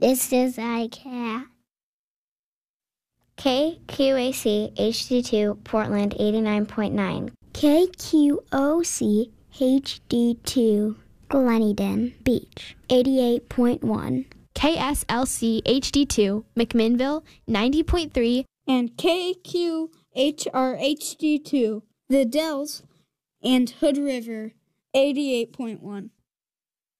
This is iCat. KQAC HD2 Portland 89.9. KQOC HD2 Gleneden Beach 88.1. KSLC HD2 McMinnville 90.3. And KQHR HD2 The Dells and Hood River 88.1.